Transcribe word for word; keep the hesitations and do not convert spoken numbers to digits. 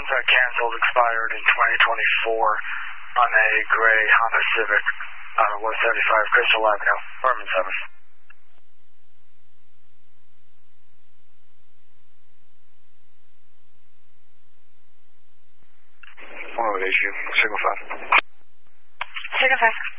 Contract canceled, expired in twenty twenty-four on a gray Honda Civic, uh, one seventy-five Crystal Avenue, Berman service. One with issue, signal five. Signal five.